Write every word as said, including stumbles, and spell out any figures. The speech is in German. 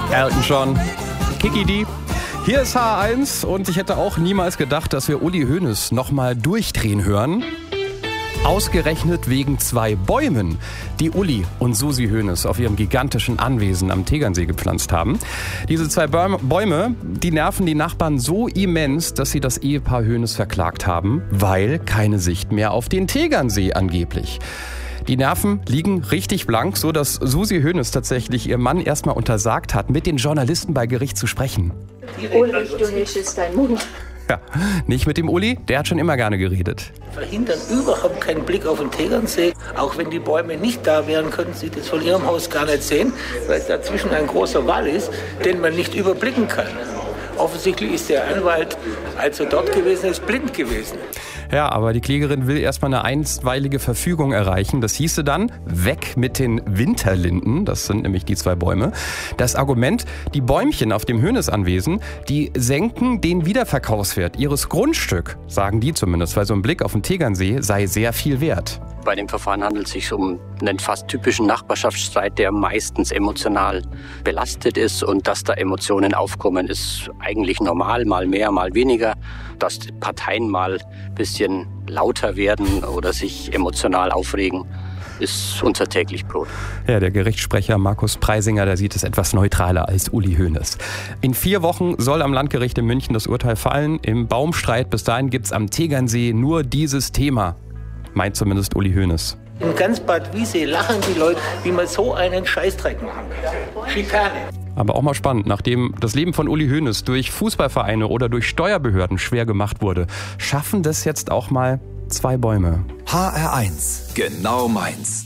Elton John, Kiki D. Hier ist H eins und ich hätte auch niemals gedacht, dass wir Uli Hoeneß nochmal durchdrehen hören. Ausgerechnet wegen zwei Bäumen, die Uli und Susi Hoeneß auf ihrem gigantischen Anwesen am Tegernsee gepflanzt haben. Diese zwei Bäume, die nerven die Nachbarn so immens, dass sie das Ehepaar Hoeneß verklagt haben, weil keine Sicht mehr auf den Tegernsee angeblich. Die Nerven liegen richtig blank, so dass Susi Hoeneß tatsächlich ihr Mann erstmal untersagt hat, mit den Journalisten bei Gericht zu sprechen. Ulrich, du hältst jetzt deinen Mund. Ja, nicht mit dem Uli, der hat schon immer gerne geredet. Verhindern überhaupt keinen Blick auf den Tegernsee. Auch wenn die Bäume nicht da wären, könnten Sie das von Ihrem Haus gar nicht sehen, weil es dazwischen ein großer Wall ist, den man nicht überblicken kann. Offensichtlich ist der Anwalt, als er dort gewesen ist, blind gewesen. Ja, aber die Klägerin will erstmal eine einstweilige Verfügung erreichen. Das hieße dann, weg mit den Winterlinden, das sind nämlich die zwei Bäume. Das Argument, die Bäumchen auf dem Hoeneß-Anwesen, die senken den Wiederverkaufswert ihres Grundstücks, sagen die zumindest, weil so ein Blick auf den Tegernsee sei sehr viel wert. Bei dem Verfahren handelt es sich um einen fast typischen Nachbarschaftsstreit, der meistens emotional belastet ist. Und dass da Emotionen aufkommen, ist eigentlich normal, mal mehr, mal weniger. Dass die Parteien mal ein bisschen lauter werden oder sich emotional aufregen, ist unser täglich Brot. Ja, der Gerichtssprecher Markus Preisinger, der sieht es etwas neutraler als Uli Hoeneß. In vier Wochen soll am Landgericht in München das Urteil fallen. Im Baumstreit bis dahin gibt es am Tegernsee nur dieses Thema. Meint zumindest Uli Hoeneß. In ganz Bad Wiessee lachen die Leute, wie man so einen Scheißdreck machen kann. Schikane. Aber auch mal spannend, nachdem das Leben von Uli Hoeneß durch Fußballvereine oder durch Steuerbehörden schwer gemacht wurde, schaffen das jetzt auch mal zwei Bäume. H R eins, genau meins.